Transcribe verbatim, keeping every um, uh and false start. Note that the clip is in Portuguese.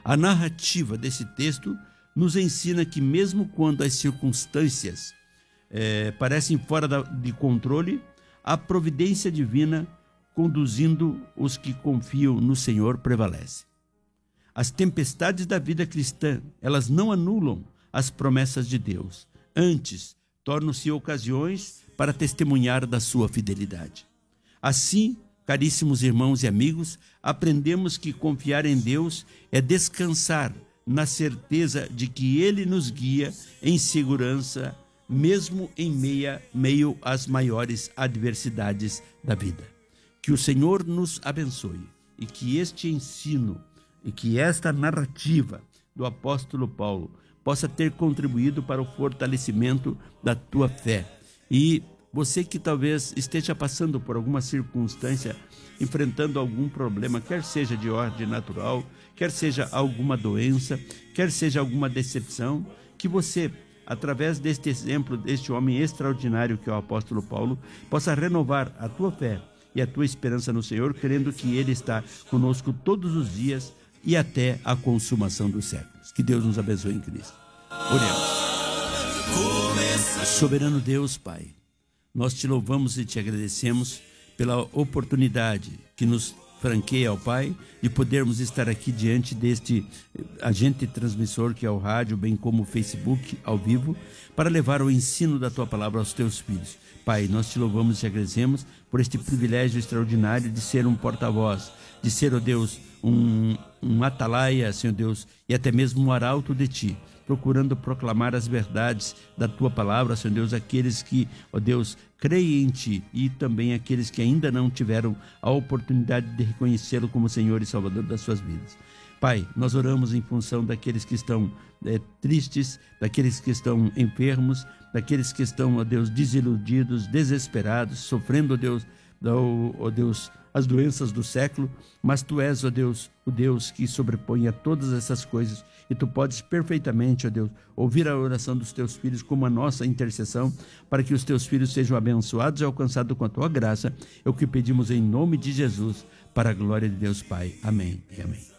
A narrativa desse texto nos ensina que mesmo quando as circunstâncias é, parecem fora da, de controle, a providência divina conduzindo os que confiam no Senhor prevalece. As tempestades da vida cristã, elas não anulam as promessas de Deus. Antes, tornam-se ocasiões para testemunhar da sua fidelidade. Assim, caríssimos irmãos e amigos, aprendemos que confiar em Deus é descansar na certeza de que Ele nos guia em segurança, mesmo em meia, meio às maiores adversidades da vida. Que o Senhor nos abençoe e que este ensino e que esta narrativa do apóstolo Paulo possa ter contribuído para o fortalecimento da tua fé. E você que talvez esteja passando por alguma circunstância, enfrentando algum problema, quer seja de ordem natural, quer seja alguma doença, quer seja alguma decepção, que você, através deste exemplo, deste homem extraordinário que é o apóstolo Paulo, possa renovar a tua fé e a tua esperança no Senhor, crendo que Ele está conosco todos os dias e até a consumação dos séculos. Que Deus nos abençoe em Cristo. Oremos. Soberano Deus, Pai, nós te louvamos e te agradecemos pela oportunidade que nos franqueia ao Pai de podermos estar aqui diante deste agente transmissor que é o rádio, bem como o Facebook ao vivo, para levar o ensino da tua palavra aos teus filhos. Pai, nós te louvamos e te agradecemos por este privilégio extraordinário de ser um porta-voz, de ser, ó Deus, um, um atalaia, Senhor Deus, e até mesmo um arauto de ti, procurando proclamar as verdades da tua palavra, Senhor Deus, aqueles que, ó Deus, creem em ti e também aqueles que ainda não tiveram a oportunidade de reconhecê-lo como Senhor e Salvador das suas vidas. Pai, nós oramos em função daqueles que estão é, tristes, daqueles que estão enfermos, daqueles que estão, ó Deus, desiludidos, desesperados, sofrendo, ó Deus, ó Deus, as doenças do século, mas Tu és, ó Deus, o Deus que sobrepõe a todas essas coisas e Tu podes perfeitamente, ó Deus, ouvir a oração dos Teus filhos como a nossa intercessão para que os Teus filhos sejam abençoados e alcançados com a Tua graça. É o que pedimos em nome de Jesus, para a glória de Deus Pai. Amém e amém.